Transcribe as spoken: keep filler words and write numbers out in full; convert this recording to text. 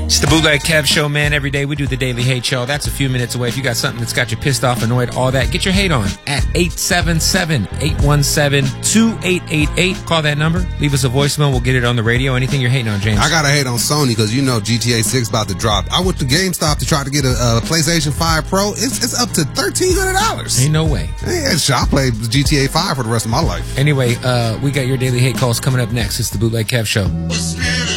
It's the Bootleg Kev Show, man. Every day we do the Daily Hate Show. That's a few minutes away. If you got something that's got you pissed off, annoyed, all that, get your hate on at eight seven seven, eight one seven, two eight eight eight. Call that number. Leave us a voicemail. We'll get it on the radio. Anything you're hating on, James? I got to hate on Sony because you know G T A six about to drop. I went to GameStop to try to get a, a PlayStation five Pro. It's, it's up to thirteen hundred dollars. Ain't no way. Yeah, I'll play G T A five for the rest of my life. Anyway, uh, we got your Daily Hate calls coming up next. It's the Bootleg Kev Show.